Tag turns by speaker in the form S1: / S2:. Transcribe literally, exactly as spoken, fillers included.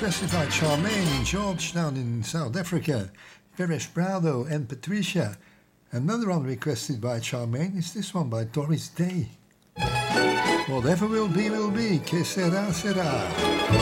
S1: requested by Charmaine in Georgetown in South Africa, Veresh Brado and Patricia. Another one requested by Charmaine is this one by Doris Day. Whatever will be, will be. Que sera, sera.